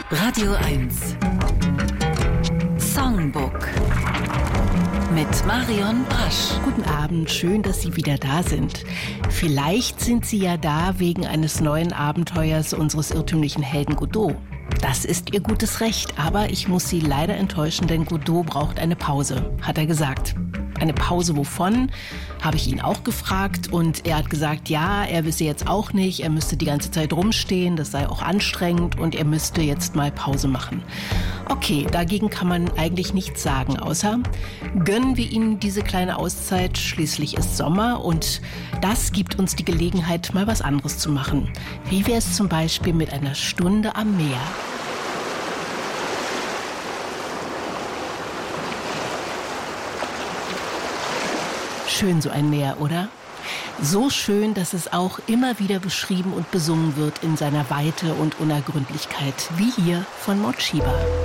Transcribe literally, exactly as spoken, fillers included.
Radio eins Songbook mit Marion Brasch. Guten Abend, schön, dass Sie wieder da sind. Vielleicht sind Sie ja da wegen eines neuen Abenteuers unseres irrtümlichen Helden Godot. Das ist Ihr gutes Recht, aber ich muss Sie leider enttäuschen, denn Godot braucht eine Pause, hat er gesagt. Eine Pause wovon, habe ich ihn auch gefragt und er hat gesagt, ja, er wisse jetzt auch nicht, er müsste die ganze Zeit rumstehen, das sei auch anstrengend und er müsste jetzt mal Pause machen. Okay, dagegen kann man eigentlich nichts sagen, außer gönnen wir ihm diese kleine Auszeit, schließlich ist Sommer und das gibt uns die Gelegenheit, mal was anderes zu machen. Wie wäre es zum Beispiel mit einer Stunde am Meer? Schön so ein Meer, oder? So schön, dass es auch immer wieder beschrieben und besungen wird in seiner Weite und Unergründlichkeit, wie hier von Maud Scheber.